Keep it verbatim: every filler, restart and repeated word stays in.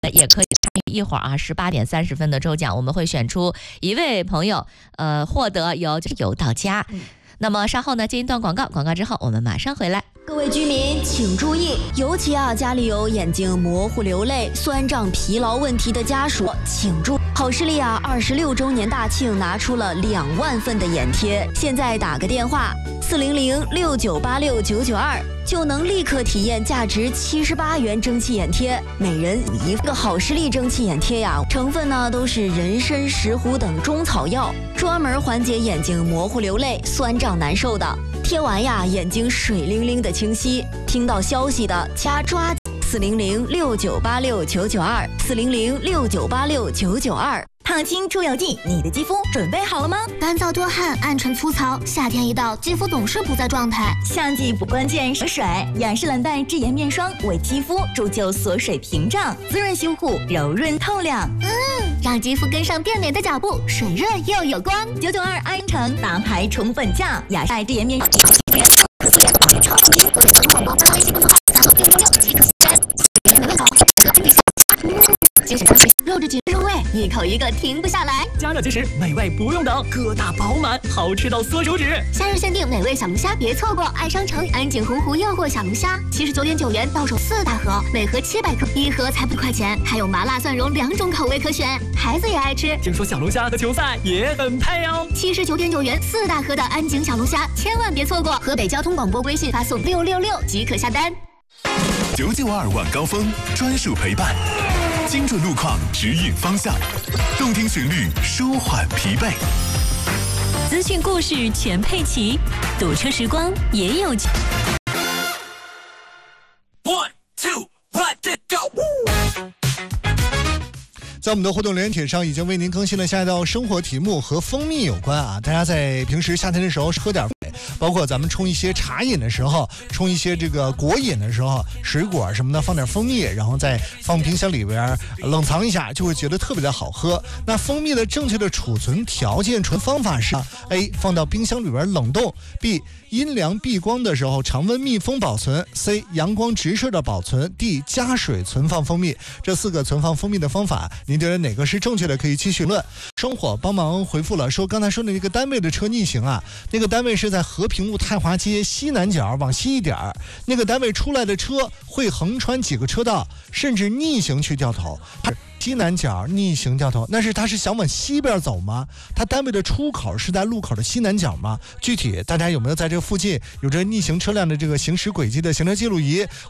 也可以参与一会儿啊，十八点三十分的抽奖，我们会选出一位朋友，呃，获得由邮到家。那么稍后呢，接一段广告，广告之后我们马上回来。 各位居民请注意，尤其啊家里有眼睛模糊、流泪、酸胀、疲劳问题的家属，请注意。好视力啊二十六周年大庆拿出了两万份的眼贴，现在打个电话四零零六九八六九九二，就能立刻体验价值七十八元蒸汽眼贴，每人一个好视力蒸汽眼贴呀，成分呢都是人参、石斛等中草药，专门缓解眼睛模糊、流泪、酸胀难受的。贴完呀，眼睛水灵灵的清晰。听到消息的掐抓四零零六九八六九九二，四零零六九八六九九二。 烫青出油剂，你的肌肤准备好了吗？ 干燥多汗、暗沉粗糙，夏天一到，肌肤总是不在状态。 夏季补关键是水，雅诗兰黛智颜面霜为肌肤铸就锁水屏障，滋润修护，柔润透亮。 嗯，让肌肤跟上变美的脚步，水润又有光。 九九二安城大牌宠粉价，雅诗兰黛智颜面霜。 肉质紧入味，一口一个停不下来。 加热即食，美味不用等，疙瘩饱满，好吃到缩手指。 夏日限定美味小龙虾，别错过！爱商城安井洪湖诱惑小龙虾，七十九点九元到手四大盒，每盒七百克，一盒才不块钱，还有麻辣蒜蓉两种口味可选，孩子也爱吃。 听说小龙虾和球赛也很配哦。 七十九点九元四大盒的安井小龙虾，千万别错过！河北交通广播微信发送六六六即可下单。 九九二晚高峰专属陪伴，精准路况指引方向，动听旋律舒缓疲惫， 资讯故事全配齐，堵车时光也有。 One two let it go。 在我们的互动留言帖上已经为您更新了下一道生活题目，和蜂蜜有关啊！大家在平时夏天的时候喝点水，包括咱们冲一些茶饮的时候，冲一些这个果饮的时候，水果什么的放点蜂蜜，然后再放冰箱里边冷藏一下，就会觉得特别的好喝。那蜂蜜的正确的储存条件、存方法是 A. 放到冰箱里边冷冻， B. 阴凉避光的时候常温密封保存， C. 阳光直射的保存， D. 加水存放蜂蜜。这四个存放蜂蜜的方法，您觉得哪个是正确的？可以继续论。生活帮忙回复了，说刚才说的那个单位的车逆行啊，那个单位是在和平路太华街西南角往西一点儿，那个单位出来的车会横穿几个车道，甚至逆行去掉头。西南角逆行掉头，那是他是想往西边走吗？他单位的出口是在路口的西南角吗？具体大家有没有在这个附近有着逆行车辆的这个行驶轨迹的行车记录仪？